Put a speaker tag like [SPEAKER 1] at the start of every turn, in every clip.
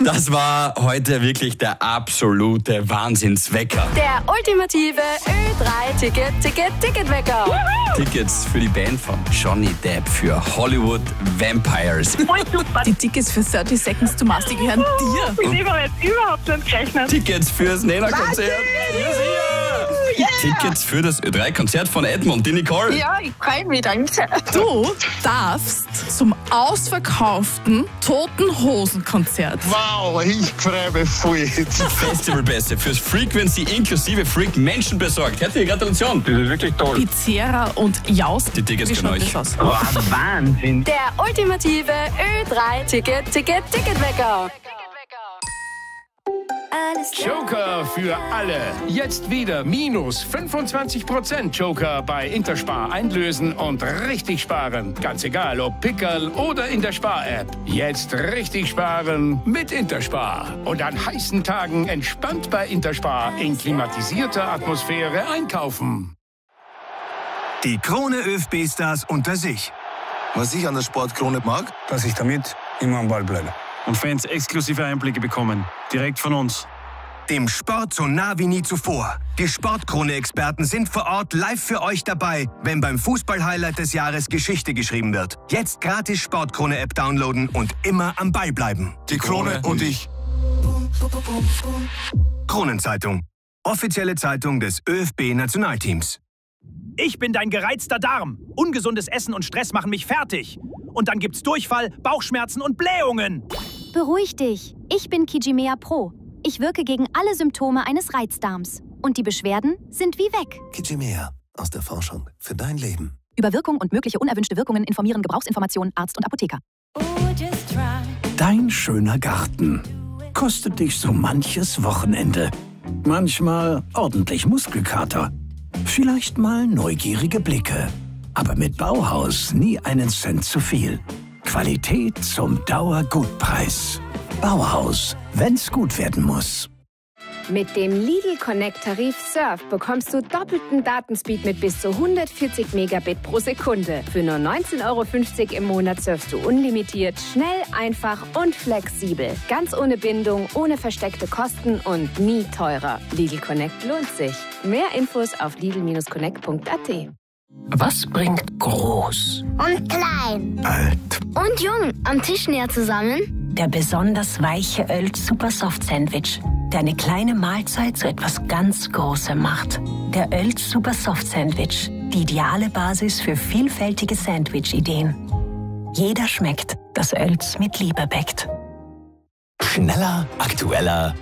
[SPEAKER 1] Das war heute wirklich der absolute Wahnsinnswecker.
[SPEAKER 2] Der ultimative Ö3-Ticketwecker.
[SPEAKER 1] Tickets für die Band von Johnny Depp für Hollywood Vampires.
[SPEAKER 3] Voll super.
[SPEAKER 4] Die Tickets für 30 Seconds to Mars, die gehören dir.
[SPEAKER 3] Mit dem habe ich jetzt überhaupt nicht gerechnet.
[SPEAKER 1] Tickets fürs Nena-Konzert. Tickets für das Ö3-Konzert von Edmund, die Nicole.
[SPEAKER 3] Ja, ich freue mich, danke.
[SPEAKER 4] Du darfst zum ausverkauften Toten Hosen-Konzert.
[SPEAKER 5] Wow, ich freue mich voll.
[SPEAKER 1] Festivalpässe fürs Frequency inklusive Freak Menschen besorgt. Herzliche Gratulation.
[SPEAKER 5] Das ist wirklich toll.
[SPEAKER 4] Pizzeria und Jaus.
[SPEAKER 1] Die Tickets
[SPEAKER 4] Wie
[SPEAKER 1] können
[SPEAKER 4] schaut
[SPEAKER 1] euch.
[SPEAKER 4] das aus?
[SPEAKER 5] Wahnsinn.
[SPEAKER 2] Der ultimative Ö3-Ticketwecker.
[SPEAKER 6] Joker für alle. Jetzt wieder minus 25% Joker bei Interspar einlösen und richtig sparen. Ganz egal, ob Pickerl oder in der Spar-App. Jetzt richtig sparen mit Interspar. Und an heißen Tagen entspannt bei Interspar in klimatisierter Atmosphäre einkaufen.
[SPEAKER 7] Die Krone ÖFB-Stars unter sich.
[SPEAKER 8] Was ich an der Sportkrone mag,
[SPEAKER 9] dass ich damit immer am Ball bleibe. Und Fans exklusive Einblicke bekommen. Direkt von uns.
[SPEAKER 7] Dem Sport so nah wie nie zuvor. Die Sportkrone-Experten sind vor Ort live für euch dabei, wenn beim Fußball-Highlight des Jahres Geschichte geschrieben wird. Jetzt gratis Sportkrone-App downloaden und immer am Ball bleiben.
[SPEAKER 8] die Krone und ich.
[SPEAKER 7] Kronenzeitung. Offizielle Zeitung des ÖFB-Nationalteams.
[SPEAKER 10] Ich bin dein gereizter Darm. Ungesundes Essen und Stress machen mich fertig. Und dann gibt's Durchfall, Bauchschmerzen und Blähungen.
[SPEAKER 11] Beruhig dich. Ich bin Kijimea Pro. Ich wirke gegen alle Symptome eines Reizdarms. Und die Beschwerden sind wie weg.
[SPEAKER 8] Kijimea aus der Forschung für dein Leben.
[SPEAKER 11] Über Wirkung und mögliche unerwünschte Wirkungen informieren Gebrauchsinformationen Arzt und Apotheker.
[SPEAKER 12] Dein schöner Garten kostet dich so manches Wochenende. Manchmal ordentlich Muskelkater. Vielleicht mal neugierige Blicke. Aber mit Bauhaus nie einen Cent zu viel. Qualität zum Dauergutpreis. Bauhaus, wenn's gut werden muss.
[SPEAKER 2] Mit dem Lidl Connect Tarif Surf bekommst du doppelten Datenspeed mit bis zu 140 Megabit pro Sekunde. Für nur 19,50 € im Monat surfst du unlimitiert, schnell, einfach und flexibel. Ganz ohne Bindung, ohne versteckte Kosten und nie teurer. Lidl Connect lohnt sich. Mehr Infos auf lidl-connect.at.
[SPEAKER 13] Was bringt groß
[SPEAKER 14] und klein,
[SPEAKER 12] alt
[SPEAKER 14] und jung am Tisch näher zusammen?
[SPEAKER 13] Der besonders weiche Oelz Super Soft Sandwich, der eine kleine Mahlzeit zu etwas ganz Großem macht. Der Oelz Super Soft Sandwich, die ideale Basis für vielfältige Sandwich-Ideen. Jeder schmeckt, das Oelz mit Liebe bäckt.
[SPEAKER 15] Schneller, aktueller,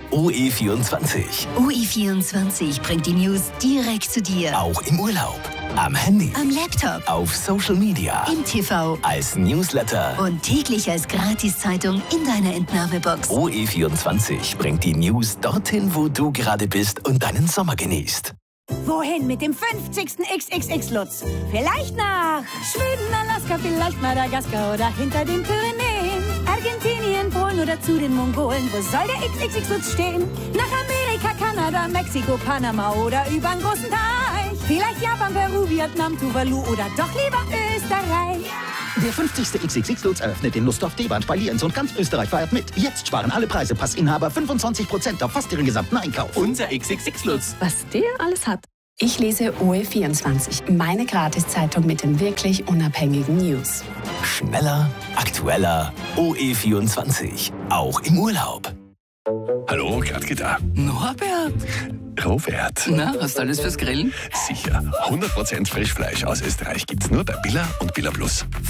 [SPEAKER 15] OE24.
[SPEAKER 16] OE24 bringt die News direkt zu dir.
[SPEAKER 15] Auch im Urlaub, am Handy,
[SPEAKER 16] am Laptop,
[SPEAKER 15] auf Social Media,
[SPEAKER 16] im TV,
[SPEAKER 15] als Newsletter
[SPEAKER 16] und täglich als Gratiszeitung in deiner Entnahmebox.
[SPEAKER 15] OE24 bringt die News dorthin, wo du gerade bist und deinen Sommer genießt.
[SPEAKER 17] Wohin mit dem 50. XXX-Lutz? Vielleicht nach Schweden, Alaska, vielleicht Madagaskar oder hinter den Pyrenäen. Argentinien, Polen oder zu den Mongolen. Wo soll der XXX-Lutz stehen? Nach Amerika, Kanada, Mexiko, Panama oder übern großen Teich. Vielleicht Japan, Peru, Vietnam, Tuvalu oder doch lieber Österreich.
[SPEAKER 18] Der 50. XXX-Lutz eröffnet in Lustdorf, Deband bei Lienz und ganz Österreich feiert mit. Jetzt sparen alle Preise, Passinhaber 25% auf fast ihren gesamten Einkauf.
[SPEAKER 19] Unser XXX-Lutz.
[SPEAKER 20] Was der alles hat. Ich lese OE24, meine Gratiszeitung mit den wirklich unabhängigen News.
[SPEAKER 15] Schneller, aktueller, OE24. Auch im Urlaub.
[SPEAKER 3] Hallo, Gradke da.
[SPEAKER 19] Norbert.
[SPEAKER 3] Robert.
[SPEAKER 19] Na, hast du alles fürs Grillen?
[SPEAKER 3] Sicher. 100% Frischfleisch aus Österreich gibt's nur bei Billa und Billa Plus.